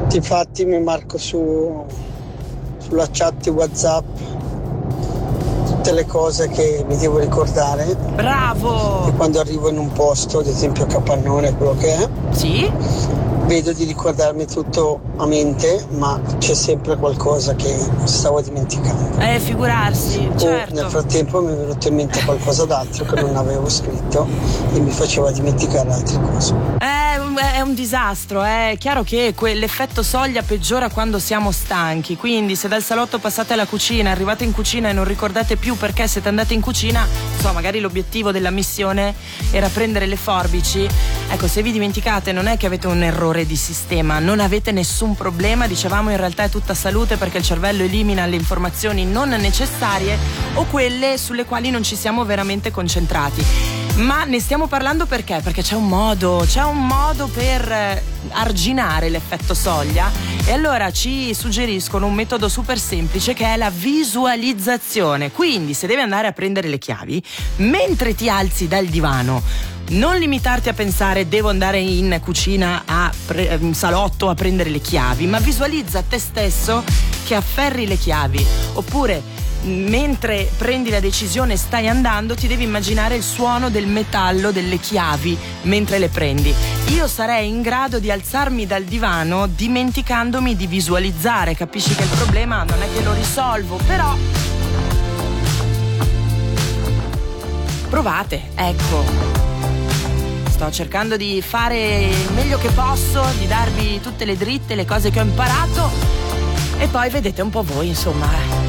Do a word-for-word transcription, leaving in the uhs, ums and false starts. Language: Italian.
Difatti mi marco su sulla chat di WhatsApp tutte le cose che mi devo ricordare. Bravo! E quando arrivo in un posto, ad esempio a Capannone, quello che è, sì? vedo di ricordarmi tutto a mente, ma c'è sempre qualcosa che stavo dimenticando. Eh, figurarsi, o certo. Nel frattempo mi è venuto in mente qualcosa d'altro che non avevo scritto e mi faceva dimenticare altre cose. È un, è un disastro, è chiaro che quell'effetto soglia peggiora quando siamo stanchi, quindi se dal salotto passate alla cucina, arrivate in cucina e non ricordate più perché siete andati in cucina, so, magari l'obiettivo della missione era prendere le forbici, ecco, se vi dimenticate non è che avete un errore di sistema, non avete nessun problema, dicevamo in realtà è tutta salute perché il cervello elimina le informazioni non necessarie o quelle sulle quali non ci siamo veramente concentrati. Ma ne stiamo parlando perché? Perché c'è un modo, c'è un modo per arginare l'effetto soglia e allora ci suggeriscono un metodo super semplice che è la visualizzazione. Quindi se devi andare a prendere le chiavi, mentre ti alzi dal divano, non limitarti a pensare devo andare in cucina a pre- in salotto a prendere le chiavi, ma visualizza te stesso che afferri le chiavi, oppure mentre prendi la decisione stai andando, ti devi immaginare il suono del metallo delle chiavi mentre le prendi. Io sarei in grado di alzarmi dal divano dimenticandomi di visualizzare, capisci che il problema non è che lo risolvo, però provate, ecco. Sto cercando di fare il meglio che posso, di darvi tutte le dritte, le cose che ho imparato e poi vedete un po' voi, insomma.